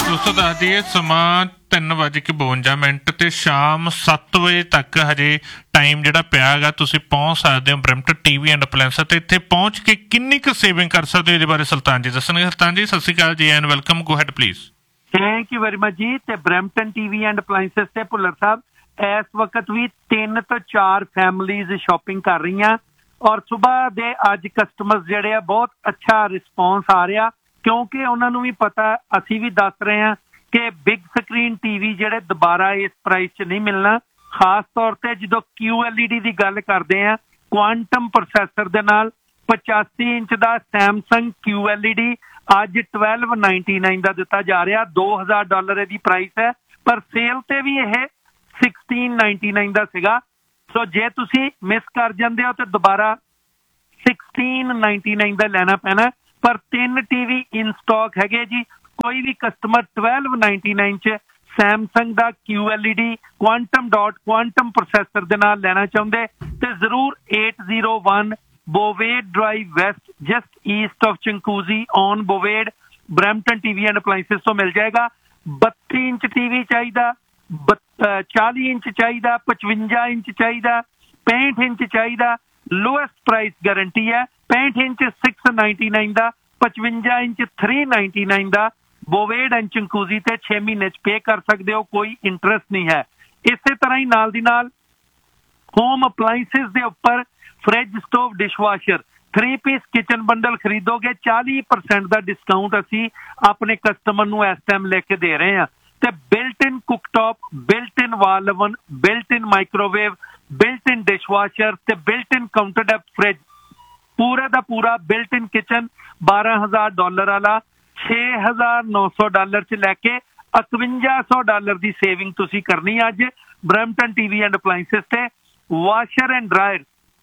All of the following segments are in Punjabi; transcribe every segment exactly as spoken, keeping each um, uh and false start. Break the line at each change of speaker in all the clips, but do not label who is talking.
ਦੋਸਤੋ ਦੱਸ ਦਈਏ ਸਮਾਂ ਤਿੰਨ ਵੱਜ ਕੇ ਬਵੰਜਾ ਮਿੰਟ ਤੇ ਸ਼ਾਮ ਸੱਤ ਵਜੇ ਤੱਕ ਹਜੇ ਟਾਈਮ ਜਿਹੜਾ ਪਿਆ ਹੈਗਾ। ਤੁਸੀਂ ਪਹੁੰਚ ਸਕਦੇ ਹੋ ਬਰੈਂਪਟਨ ਟੀਵੀ ਐਂਡ ਅਪਲਾਇੰਸ ਤੇ ਇੱਥੇ ਪਹੁੰਚ ਕੇ ਕਿੰਨੀ ਕੁ ਸੇਵਿੰਗ ਕਰ ਸਕਦੇ ਹੋ ਇਹਦੇ ਬਾਰੇ ਸੁਲਤਾਨ ਜੀ ਦੱਸਣਗੇ। ਸੁਲਤਾਨ ਜੀ ਸਤਿ ਸ਼੍ਰੀ ਅਕਾਲ ਜੀ and welcome, go ahead please.
Thank you very much ਜੀ। ਤੇ ਬਰੈਂਪਟਨ ਟੀਵੀ ਐਂਡ ਅਪਲਾਇੰਸਿਸ ਤੇ ਭੁੱਲਰ ਸਾਹਿਬ ਇਸ ਵਕਤ ਵੀ ਤਿੰਨ ਤੋਂ ਚਾਰ ਫੈਮਲੀਜ਼ ਸ਼ਾਪਿੰਗ ਕਰ ਰਹੀਆਂ ਔਰ ਸੁਬਾਹ ਦੇ ਅੱਜ ਕਸਟਮਰਸ ਜਿਹੜੇ ਆ ਬਹੁਤ ਅੱਛਾ ਰਿਸਪੌਂਸ ਆ ਰਿਹਾ ਕਿਉਂਕਿ ਉਹਨਾਂ ਨੂੰ ਵੀ ਪਤਾ, ਅਸੀਂ ਵੀ ਦੱਸ ਰਹੇ ਹਾਂ ਕਿ ਬਿਗ ਸਕਰੀਨ ਟੀਵੀ ਜਿਹੜੇ ਦੁਬਾਰਾ ਇਸ ਪ੍ਰਾਈਸ 'ਚ ਨਹੀਂ ਮਿਲਣਾ। ਖਾਸ ਤੌਰ ਤੇ ਜਦੋਂ ਕਿਊ ਐਲ ਈ ਡੀ ਦੀ ਗੱਲ ਕਰਦੇ ਆ ਕੁਆਂਟਮ ਪ੍ਰੋਸੈਸਰ ਦੇ ਨਾਲ ਪਚਾਸੀ ਇੰਚ ਦਾ Samsung Q L E D ਅੱਜ ਬਾਰਾਂ ਸੌ ਨਿन्यानवे ਦਾ ਦਿੱਤਾ ਜਾ ਰਿਹਾ। ਦੋ ਹਜ਼ਾਰ ਡਾਲਰ ਇਹਦੀ ਪ੍ਰਾਈਸ ਹੈ, ਪਰ ਸੇਲ ਤੇ ਵੀ ਇਹ ਸੋਲਾਂ ਸੌ ਨਿन्यानवे ਦਾ ਸੀਗਾ। ਸੋ ਜੇ ਤੁਸੀਂ ਮਿਸ ਕਰ ਜਾਂਦੇ ਹੋ ਤਾਂ ਦੁਬਾਰਾ ਸੋਲਾਂ ਸੌ ਨਿन्यानवे ਦਾ ਲੈਣਾ ਪੈਣਾ। ਪਰ ਤਿੰਨ ਟੀਵੀ ਇਨ ਸਟਾਕ ਹੈਗੇ ਜੀ। ਕੋਈ ਵੀ ਕਸਟਮਰ ਬਾਰਾਂ ਸੌ ਨਿन्यानवे ਚ ਸੈਮਸੰਗ ਦਾ Q L E D quantum dot quantum processor ਦੇ ਨਾਲ ਲੈਣਾ ਚਾਹੁੰਦੇ ਤੇ ਜ਼ਰੂਰ ਅੱਠ ਜ਼ੀਰੋ ਇੱਕ ਬੋਵੇਡ drive West just East of ਚੰਕੂਜ਼ੀ on ਬੋਵੇਡ Brampton TV and appliances ਤੋਂ ਮਿਲ ਜਾਏਗਾ। ਬੱਤੀ ਇੰਚ ਟੀਵੀ ਚਾਹੀਦਾ, ਚਾਲੀ ਇੰਚ ਚਾਹੀਦਾ, ਪਚਵੰਜਾ ਇੰਚ ਚਾਹੀਦਾ, ਪੈਂਹਠ ਇੰਚ ਚਾਹੀਦਾ। ਲੋਐਸਟ ਪ੍ਰਾਈਸ ਗਾਰੰਟੀ ਹੈ ਪੈਂਹਠ ਇੰਚ ਛੇ ਸੌ ਨਿन्यानवे ਦਾ, ਪਚਵੰਜਾ ਇੰਚ ਤਿੰਨ ਸੌ ਨਿन्यानवे ਦਾ। ਬੋਵੇਡ ਐਂਡ ਚੰਕੂਜ਼ੀ ਤੇ ਛੇ ਮਹੀਨੇ ਚ ਪੇ ਕਰ ਸਕਦੇ ਹੋ, ਕੋਈ ਇੰਟਰਸਟ ਨਹੀਂ ਹੈ। ਇਸੇ ਤਰ੍ਹਾਂ ਹੀ ਨਾਲ ਦੀ ਨਾਲ ਹੋਮ ਅਪਲਾਇੰਸਿਸ ਦੇ ਉੱਪਰ fridge, stove, dishwasher, three piece kitchen bundle ਖਰੀਦੋਗੇ ਚਾਲੀ ਪਰਸੈਂਟ ਦਾ ਡਿਸਕਾਊਂਟ ਅਸੀਂ ਆਪਣੇ ਕਸਟਮਰ ਨੂੰ ਇਸ ਟਾਈਮ ਲੈ ਕੇ ਦੇ ਰਹੇ ਹਾਂ। ਤੇ ਬਿਲਟ ਇਨ ਕੁਕਟੌਪ, ਬਿਲਟ ਇਨ ਵਾਲ ਓਵਨ, ਬਿਲਟ ਇਨ ਮਾਈਕ੍ਰੋਵੇਵ, ਬਿਲਟ ਇਨ ਡਿਸ਼ਵਾਸ਼ਰ ਤੇ ਬਿਲਟ ਇਨ ਕਾਊਂਟਰ ਟੌਪ ਫਰਿੱਜ, ਪੂਰਾ ਦਾ ਪੂਰਾ ਬਿਲਟ ਇਨ ਕਿਚਨ ਬਾਰਾਂ ਹਜ਼ਾਰ ਡਾਲਰ ਵਾਲਾ ਛੇ ਹਜ਼ਾਰ ਨੌ ਸੌ ਡਾਲਰ ਚ ਲੈ ਕੇ ਇਕਵੰਜਾ ਸੌ ਡਾਲਰ ਦੀ ਸੇਵਿੰਗ ਤੁਸੀਂ ਕਰਨੀ ਅੱਜ ਬਰੈਂਪਟਨ ਟੀਵੀ ਐਂਡ ਅਪਲਾਇੰਸਿਸ ਤੇ। ਵਾਸ਼ਰ ਐਂਡ ਡਰਾਇਰ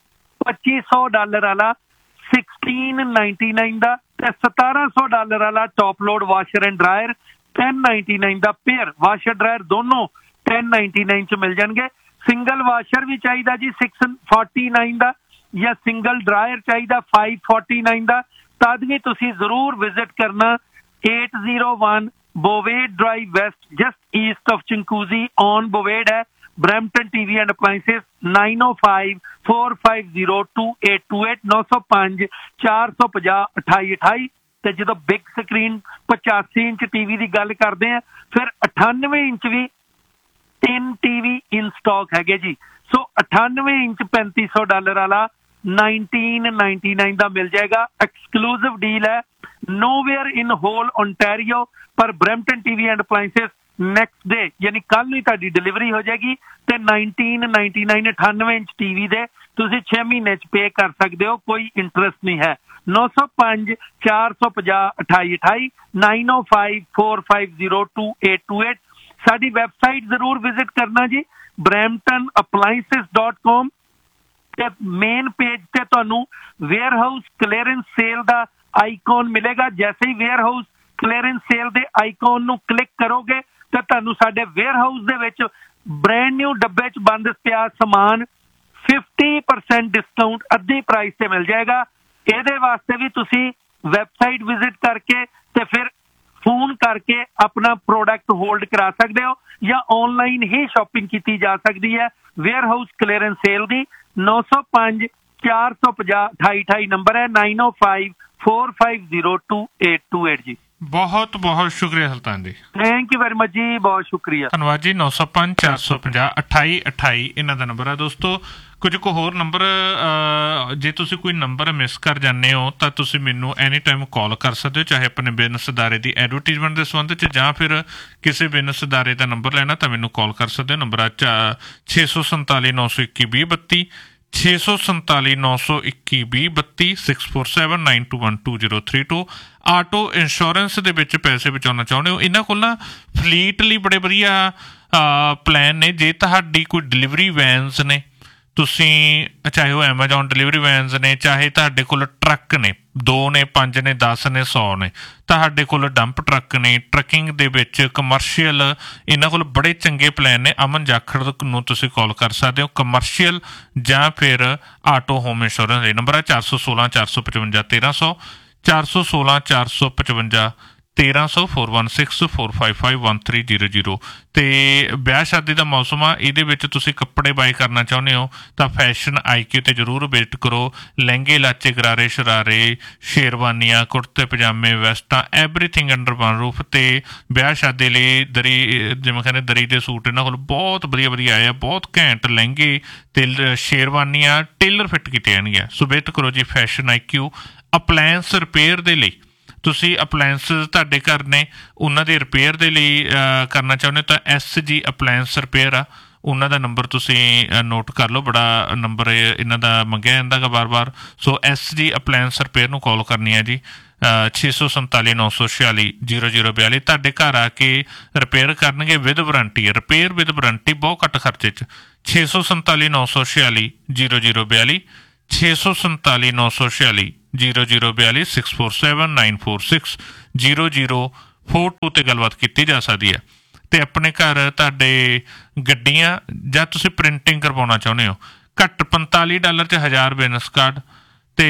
ਪੱਚੀ ਸੌ ਡਾਲਰ ਵਾਲਾ ਸੋਲਾਂ ਸੌ ਨਿन्यानवे ਦਾ ਤੇ ਸਤਾਰਾਂ ਸੌ ਡਾਲਰ ਵਾਲਾ top load washer and dryer ਤਿੰਨ ਸੌ ਨਿन्यानवे ਦਾ ਪੇਅਰ। ਵਾਸ਼ਰ ਡਰਾਇਰ ਦੋਨੋਂ ਤਿੰਨ ਸੌ ਨਿन्यानवे ਚ ਮਿਲ ਜਾਣਗੇ। ਸਿੰਗਲ ਵਾਸ਼ਰ ਵੀ ਚਾਹੀਦਾ ਜੀ ਛੇ ਸੌ ਉਨਤਾਲੀ ਦਾ ਜਾਂ ਸਿੰਗਲ ਡਰਾਇਰ ਚਾਹੀਦਾ ਪੰਜ ਸੌ ਉਨਤਾਲੀ ਦਾ, ਤਦ ਵੀ ਤੁਸੀਂ ਜ਼ਰੂਰ ਵਿਜ਼ਿਟ ਕਰਨਾ ਅੱਠ ਜ਼ੀਰੋ ਇੱਕ ਬੋਵੇਡ drive West just East of ਚੰਕੂਜ਼ੀ on ਬੋਵੇਡ ਹੈ Brampton TV and appliances ਨਾइन O five four five zero to eight to eight ਨੌ ਸੌ ਪੰਜ ਚਾਰ ਸੌ ਪੰਜਾਹ ਅਠਾਈ ਅਠਾਈ। ਤੇ ਜਦੋਂ ਬਿਗ ਸਕਰੀਨ ਪਚਾਸੀ ਇੰਚ ਟੀਵੀ ਦੀ ਗੱਲ ਕਰਦੇ ਆ ਫਿਰ ਅਠਾਨਵੇਂ ਇੰਚ ਵੀ ਤਿੰਨ ਟੀਵੀ ਇਨ ਸਟਾਕ ਹੈਗੇ ਜੀ। ਸੋ ਅਠਾਨਵੇਂ ਇੰਚ ਪੈਂਤੀ ਸੌ ਡਾਲਰ ਵਾਲਾ नाइनटीन नाइनटी नाइन ਦਾ ਮਿਲ ਜਾਏਗਾ। ਐਕਸਕਲੂਸਿਵ ਡੀਲ ਹੈ, ਨੋਵੇਅਰ ਇਨ ਹੋਲ ਓਨਟਾਰੀਓ। ਪਰ Brampton TV and appliances next day ਯਾਨੀ ਕੱਲ ਨੂੰ ਹੀ ਤੁਹਾਡੀ ਡਿਲੀਵਰੀ ਹੋ ਜਾਏਗੀ ਤੇ नाइनटीन नाइनटी नाइन ਅਠਾਨਵੇਂ ਇੰਚ ਟੀਵੀ ਦੇ ਤੁਸੀਂ ਛੇ ਮਹੀਨੇ ਚ ਪੇ ਕਰ ਸਕਦੇ ਹੋ, ਕੋਈ ਇੰਟਰਸਟ ਨਹੀਂ ਹੈ। ਨੌ ਸੌ ਪੰਜ ਚਾਰ ਸੌ ਪੰਜਾਹ ਅਠਾਈ ਅਠਾਈ nine O five four five zero to eight to eight. ਸਾਡੀ ਵੈਬਸਾਈਟ ਜ਼ਰੂਰ ਵਿਜ਼ਿਟ ਕਰਨਾ ਜੀ ਬਰੈਂਪਟਨ ਅਪਲਾਇੰਸਿਸ ਡਾਟ ਕੌਮ ਤੇ ਮੇਨ ਪੇਜ ਤੇ ਤੁਹਾਨੂੰ ਵੇਅਰ ਹਾਊਸ ਕਲੀਅਰੈਂਸ ਸੇਲ ਦਾ ਆਈਕਨ ਮਿਲੇਗਾ। ਜੈਸੇ ਹੀ ਵੇਅਰ ਹਾਊਸ ਕਲੀਅਰੈਂਸ ਸੇਲ ਦੇ ਆਈਕਨ ਨੂੰ ਕਲਿੱਕ ਕਰੋਗੇ ਤੇ ਤੁਹਾਨੂੰ ਸਾਡੇ ਵੇਅਰ ਹਾਊਸ ਦੇ ਵਿੱਚ ਬ੍ਰੈਂਡ ਨਿਊ ਡੱਬੇ ਚ ਬੰਦ ਪਿਆ ਸਮਾਨ ਫਿਫਟੀ ਪਰਸੈਂਟ ਡਿਸਕਾਊਂਟ ਅੱਧੀ ਪ੍ਰਾਈਸ ਤੇ ਮਿਲ ਜਾਏਗਾ। ਇਹਦੇ ਵਾਸਤੇ ਵੀ ਤੁਸੀਂ ਵੈਬਸਾਈਟ ਵਿਜ਼ਿਟ ਕਰਕੇ ਤੇ ਫਿਰ ਫੋਨ ਕਰਕੇ ਆਪਣਾ ਪ੍ਰੋਡਕਟ ਹੋਲਡ ਕਰਾ ਸਕਦੇ ਹੋ ਜਾਂ ਆਨਲਾਈਨ ਹੀ ਸ਼ਾਪਿੰਗ ਕੀਤੀ ਜਾ ਸਕਦੀ ਹੈ। ਵੇਅਰ ਹਾਊਸ ਕਲੀਅਰੈਂਸ ਸੇਲ ਦੀ ਨੌ ਸੌ ਪੰਜ ਚਾਰ ਸੌ ਪੰਜਾਹ ਅਠਾਈ ਅਠਾਈ ਨੰਬਰ ਹੈ nine O five four five zero to eight to eight ਜੀ।
ਬਹੁਤ ਬਹੁਤ ਸ਼ੁਕਰੀਆ ਸੁਲਤਾਨ ਜੀ,
ਥੈਂਕ ਯੂ ਵੈਰੀ ਮਚ ਜੀ, ਬਹੁਤ ਸ਼ੁਕਰੀਆ,
ਧੰਨਵਾਦ ਜੀ। ਨੌ ਸੌ ਪੰਜ ਚਾਰ ਸੌ ਪੰਜਾਹ ਅਠਾਈ ਅਠਾਈ ਇਹਨਾਂ ਦਾ ਨੰਬਰ ਹੈ ਦੋਸਤੋ। ਕੁਝ ਕੁ ਹੋਰ ਨੰਬਰ, ਜੇ ਤੁਸੀਂ ਕੋਈ ਨੰਬਰ ਮਿਸ ਕਰ ਜਾਂਦੇ ਹੋ ਤਾਂ ਤੁਸੀਂ ਮੈਨੂੰ ਐਨੀ ਟਾਈਮ ਕਾਲ ਕਰ ਸਕਦੇ ਹੋ, ਚਾਹੇ ਆਪਣੇ ਬਿਜ਼ਨਸ ਅਦਾਰੇ ਦੀ ਐਡਵਰਟੀਜ਼ਮੈਂਟ ਦੇ ਸੰਬੰਧ 'ਚ ਜਾਂ ਫਿਰ ਕਿਸੇ ਬਿਜ਼ਨਸ ਅਦਾਰੇ ਦਾ ਨੰਬਰ ਲੈਣਾ ਤਾਂ ਮੈਨੂੰ ਕਾਲ ਕਰ ਸਕਦੇ ਹੋ। ਨੰਬਰ ਆ ਛੇ ਸੌ ਸੰਤਾਲੀ ਨੌ ਸੌ ਇੱਕੀ ਵੀਹ ਬੱਤੀ ਛੇ ਸੌ ਸੰਤਾਲੀ ਨੌ ਸੌ ਇੱਕੀ ਵੀਹ ਬੱਤੀ six four seven nine to one two zero three two. Auto insurance ਦੇ ਵਿੱਚ ਪੈਸੇ ਬਚਾਉਣਾ ਚਾਹੁੰਦੇ ਹੋ, ਇਹਨਾਂ ਕੋਲ ਨਾ ਫਲੀਟ ਲਈ ਬੜੇ ਵਧੀਆ ਪਲਾਨ ਨੇ। ਜੇ ਤੁਹਾਡੀ ਕੋਈ ਡਿਲੀਵਰੀ ਵੈਨਸ ਨੇ, ਤੁਸੀਂ ਚਾਹੇ ਉਹ ਐਮਾਜੋਨ ਡਿਲੀਵਰੀ ਵੈਨਸ ਨੇ, ਚਾਹੇ ਤੁਹਾਡੇ ਕੋਲ ਟਰੱਕ ਨੇ, ਦੋ ਨੇ, ਪੰਜ ਨੇ, ਦਸ ਨੇ, ਸੌ ਨੇ, ਤੁਹਾਡੇ ਕੋਲ ਡੰਪ ਟਰੱਕ ਨੇ, ਟਰੱਕਿੰਗ ਦੇ ਵਿੱਚ ਕਮਰਸ਼ੀਅਲ, ਇਹਨਾਂ ਕੋਲ ਬੜੇ ਚੰਗੇ ਪਲਾਨ ਨੇ। ਅਮਨ ਜਾਖੜ ਨੂੰ ਤੁਸੀਂ ਕਾਲ ਕਰ ਸਕਦੇ ਹੋ ਕਮਰਸ਼ੀਅਲ ਜਾਂ ਫਿਰ ਆਟੋ ਹੋਮ ਇੰਸ਼ੋਰੈਂਸ ਦੇ ਨੰਬਰ ਹੈ ਚਾਰ ਸੌ ਸੋਲਾਂ ਚਾਰ ਸੌ ਪਚਵੰਜਾ ਤੇਰਾਂ ਸੌ ਚਾਰ ਸੌ ਸੋਲਾਂ ਚਾਰ ਸੌ ਪਚਵੰਜਾ तेरह सौ four one six four five five one three zero zero. तो ब्याह शादी का मौसम आ, ये कपड़े बाय करना चाਹੁੰਦੇ हो तो फैशन आई क्यू ते जरूर विजिट करो। लहंगे लाचे गरारे शरारे शेरवानियां कुर्ते पजामे वैस्टां एवरीथिंग अंडर वन रूफ। तो ब्याह शादी लिए दरी जिवें कहते दरी के सूट इन्होंने कोल बहुत वधिया वधिया आए, बहुत घैंट लहंगे ते शेरवानियां टेलर फिट कीते जाणगे। सो विजिट करो जी फैशन आई क्यू। अपलायंस रिपेयर के लिए ਤੁਸੀਂ ਅਪਲਾਇੰਸ ਤੁਹਾਡੇ ਘਰ ਨੇ ਉਹਨਾਂ ਦੇ ਰਿਪੇਅਰ ਦੇ ਲਈ ਕਰਨਾ ਚਾਹੁੰਦੇ ਹੋ ਤਾਂ ਐਸ ਜੀ ਅਪਲਾਇੰਸ ਰਿਪੇਅਰ ਆ, ਉਹਨਾਂ ਦਾ ਨੰਬਰ ਤੁਸੀਂ ਨੋਟ ਕਰ ਲਓ। ਬੜਾ ਨੰਬਰ ਇਹਨਾਂ ਦਾ ਮੰਗਿਆ ਜਾਂਦਾ ਗਾ ਵਾਰ-ਵਾਰ। ਸੋ ਐਸ ਜੀ ਅਪਲਾਇੰਸ ਰਿਪੇਅਰ ਨੂੰ ਕਾਲ ਕਰਨੀ ਹੈ ਜੀ ਛੇ ਸੌ ਸੰਤਾਲੀ ਨੌ ਸੌ ਛਿਆਲੀ ਜੀਰੋ ਜੀਰੋ ਬਿਆਲੀ। ਤੁਹਾਡੇ ਘਰ ਆ ਕੇ ਰਿਪੇਅਰ ਕਰਨਗੇ ਵਿਦ ਵਾਰੰਟੀ ਹੈ, ਰਿਪੇਅਰ ਵਿਦ ਵਾਰੰਟੀ ਬਹੁਤ ਘੱਟ ਖਰਚੇ 'ਚ। ਛੇ ਸੌ ਸੰਤਾਲੀ ਨੌ ਸੌ ਛਿਆਲੀ ਜੀਰੋ ਜੀਰੋ ਬਿਆਲੀ ਛੇ ਸੌ ਸੰਤਾਲੀ ਨੌ ਸੌ ਛਿਆਲੀ zero zero बयाली six four seven nine four six zero zero four to ते गलबात की जा सकती है। तो अपने घर तुहाडे गड्डियां जां तुसीं प्रिंटिंग करवाउणा चाहुंदे हो, घट पंताली डॉलर च हज़ार बिजनस कार्ड ते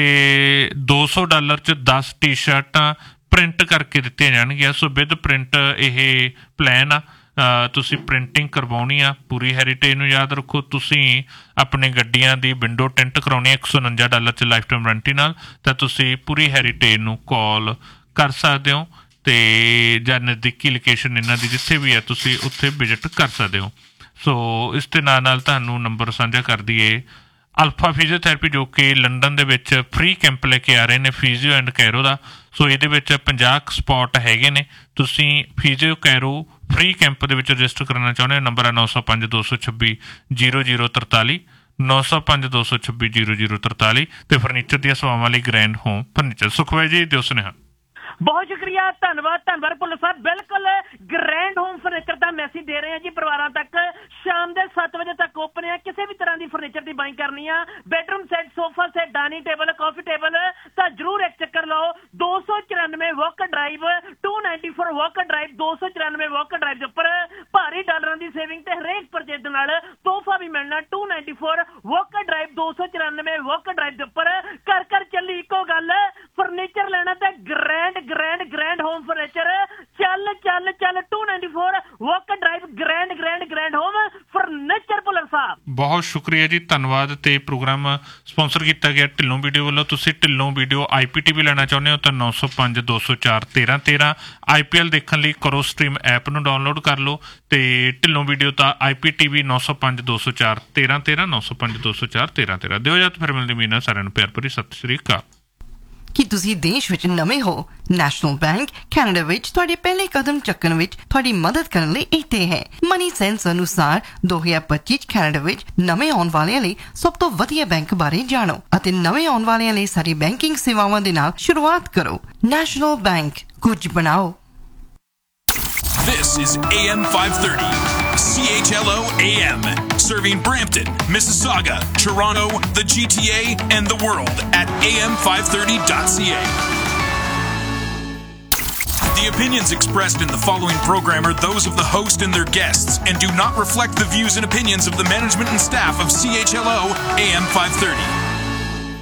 दो सौ डॉलर च दस टी शर्टां प्रिंट करके दित्तियां जाणगीआं। सो विद प्रिंट ये प्लान आ। ਤੁਸੀਂ ਪ੍ਰਿੰਟਿੰਗ ਕਰਵਾਉਣੀ ਆ ਪੂਰੀ ਹੈਰੀਟੇਜ ਨੂੰ ਯਾਦ ਰੱਖੋ। ਤੁਸੀਂ ਆਪਣੇ ਗੱਡੀਆਂ ਦੀ ਵਿੰਡੋ ਟਿੰਟ ਕਰਾਉਣੀ ਇੱਕ ਸੌ ਉਣੰਜਾ ਡਾਲਰ 'ਚ ਲਾਈਫ ਟਾਈਮ ਵਾਰੰਟੀ ਨਾਲ, ਤਾਂ ਤੁਸੀਂ ਪੂਰੀ ਹੈਰੀਟੇਜ ਨੂੰ ਕਾਲ ਕਰ ਸਕਦੇ ਹੋ ਅਤੇ ਜਾਂ ਨਜ਼ਦੀਕੀ ਲੋਕੇਸ਼ਨ ਇਹਨਾਂ ਦੀ ਜਿੱਥੇ ਵੀ ਹੈ ਤੁਸੀਂ ਉੱਥੇ ਵਿਜ਼ਿਟ ਕਰ ਸਕਦੇ ਹੋ। ਸੋ ਇਸ ਦੇ ਨਾਲ ਨਾਲ ਤੁਹਾਨੂੰ ਨੰਬਰ ਸਾਂਝਾ ਕਰ ਦਈਏ ਅਲਫਾ ਫਿਜ਼ੀਓਥੈਰੇਪੀ ਜੋ ਕਿ ਲੰਡਨ ਦੇ ਵਿੱਚ ਫ੍ਰੀ ਕੈਂਪ ਲੈ ਕੇ ਆ ਰਹੇ ਨੇ ਫਿਜ਼ੀਓ ਐਂਡ ਕੈਰੋ ਦਾ। ਸੋ ਇਹਦੇ ਵਿੱਚ ਪੰਜਾਹ ਸਪੋਟ ਹੈਗੇ ਨੇ। ਤੁਸੀਂ ਫਿਜ਼ੀਓ ਕੈਰੋ ਫ੍ਰੀ ਕੈਂਪ ਦੇ ਵਿੱਚ ਰਜਿਸਟਰ ਕਰਨਾ ਚਾਹੁੰਦੇ ਹੋ, ਨੰਬਰ ਹੈ ਨੌ ਸੌ ਪੰਜ ਦੋ ਸੌ ਛੱਬੀ ਜੀਰੋ ਜੀਰੋ ਤਰਤਾਲੀ ਨੌ ਸੌ ਪੰਜ ਦੋ ਸੌ ਛੱਬੀ ਜੀਰੋ ਜੀਰੋ ਤਰਤਾਲੀ। ਅਤੇ ਫਰਨੀਚਰ ਦੀਆਂ ਸੇਵਾਵਾਂ ਲਈ ਗ੍ਰੈਂਡ ਹੋਮ ਫਰਨੀਚਰ। ਸੁਖਵੈ ਜੀ ਦਿਓ ਸੁਨੇਹਾ।
ਬਹੁਤ ਸ਼ੁਕਰੀਆ, ਧੰਨਵਾਦ ਧੰਨਵਾਦ ਭੁੱਲਰ ਸਾਹਿਬ। ਬਿਲਕੁਲ ਗ੍ਰੈਂਡ ਹੋਮ ਫਰਨੀਚਰ ਦਾ ਮੈਸੇਜ ਦੇ ਰਹੇ ਹਾਂ ਜੀ ਪਰਿਵਾਰਾਂ ਤੱਕ। ਸ਼ਾਮ ਦੇ ਸੱਤ ਵਜੇ ਤੱਕ ਓਪਨ ਹੈ। ਕਿਸੇ ਵੀ ਤਰ੍ਹਾਂ ਦੀ ਫਰਨੀਚਰ ਦੀ ਬਾਈਂਗ ਕਰਨੀ ਆ, bedroom set, sofa set, dining table, ਕਾਫੀ ਟੇਬਲ, ਤਾਂ ਜ਼ਰੂਰ ਇੱਕ ਚੱਕਰ ਲਾਓ। ਦੋ ਸੌ ਚੁਰਾਨਵੇਂ ਵਾਕ drive to ninety four walk drive ਦੋ ਸੌ ਚੁਰਾਨਵੇਂ ਵਾਕ ਡਰਾਈਵ ਦੇ ਉੱਪਰ ਭਾਰੀ ਡਾਲਰਾਂ ਦੀ ਸੇਵਿੰਗ ਤੇ ਹਰੇਕ ਪਰਚੇਜ ਦੇ ਨਾਲ ਤੋਹਫਾ ਵੀ ਮਿਲਣਾ। To ninety four walk drive ਦੋ ਸੌ ਚੁਰਾਨਵੇਂ ਵਾਕ ਡਰਾਈਵ ਦੇ ਉੱਪਰ ਘਰ ਘਰ ਚੱਲੀ ਇੱਕੋ ਗੱਲ, ਫਰਨੀਚਰ ਲੈਣਾ ਤੇ grand grand grand home furniture. ਚੱਲ ਚੱਲ ਚੱਲ to ninety four walk drive grand grand grand home furniture. Bhullar ਸਾਹਿਬ ਬਹੁਤ
ਸ਼ੁਕਰੀਆ ਜੀ, ਧੰਨਵਾਦ। ਤੇ ਪ੍ਰੋਗਰਾਮ ਸਪਾਂਸਰ ਕੀਤਾ ਗਿਆ ਢਿੱਲੋਂ ਵੀਡੀਓ ਵੱਲੋਂ। ਤੁਸੀਂ ਢਿੱਲੋਂ ਵੀਡੀਓ ਆਈ ਪੀ ਟੀ ਵੀ ਲੈਣਾ ਚਾਹੁੰਦੇ ਹੋ ਤਾਂ ਨੌ ਸੌ ਪੰਜ ਦੋ ਸੌ ਚਾਰ ਤੇਰਾਂ ਤੇਰਾਂ। ਆਈ ਪੀ ਐਲ ਦੇਖਣ ਲਈ ਕਰੋ ਸਟ੍ਰੀਮ ਐਪ ਨੂੰ ਡਾਊਨਲੋਡ ਕਰ ਲਓ ਤੇ ਢਿੱਲੋਂ ਵੀਡੀਓ ਤਾਂ ਆਈ ਪੀ ਟੀ ਵੀ ਨੌ ਸੌ ਪੰਜ ਦੋ ਸੌ ਚਾਰ ਤੇਰਾਂ ਤੇਰਾਂ ਨੌ ਸੌ ਪੰਜ ਦੋ ਸੌ ਚਾਰ ਤੇਰਾਂ ਤੇਰਾਂ। ਦਿਓ ਜਾਂ ਫਿਰ ਮਿਲਦੀ ਮੀਨਾ ਸਾਰਿਆਂ ਨੂੰ ਪਿਆਰ ਭਰੀ ਸਤਿ ਸ਼੍ਰੀ ਅਕਾਲ।
ਕਿ ਤੁਸੀਂ ਦੇਸ਼ ਵਿੱਚ ਨਵੇਂ ਹੋ, ਨੈਸ਼ਨਲ ਬੈਂਕ ਕੈਨੇਡਾ ਵਿੱਚ ਤੁਹਾਡੇ ਪਹਿਲੇ ਕਦਮ ਚੱਕਣ ਵਿੱਚ ਤੁਹਾਡੀ ਮਦਦ ਕਰਨ ਲਈ ਇੱਥੇ ਹੈ। ਮਨੀ ਸੈਂਸ ਅਨੁਸਾਰ ਦੋ ਹਜ਼ਾਰ ਪੱਚੀ ਚ ਕੈਨੇਡਾ ਵਿੱਚ ਨਵੇਂ ਆਉਣ ਵਾਲਿਆਂ ਲਈ ਸਭ ਤੋਂ ਵਧੀਆ ਬੈਂਕ ਬਾਰੇ ਜਾਣੋ ਅਤੇ ਨਵੇਂ ਆਉਣ ਵਾਲਿਆਂ ਲਈ ਸਾਰੀ ਬੈਂਕਿੰਗ ਸੇਵਾਵਾਂ ਦੇ ਨਾਲ ਸ਼ੁਰੂਆਤ ਕਰੋ। ਨੈਸ਼ਨਲ ਬੈਂਕ, ਕੁਝ ਬਣਾਓ।
This is A M five thirty, C H L O A M, serving Brampton, Mississauga, Toronto, the G T A, and the world at A M five thirty dot C A. The opinions expressed in the following program are those of the host and their guests and do not reflect the views and opinions of the management and staff of C H L O A M five thirty.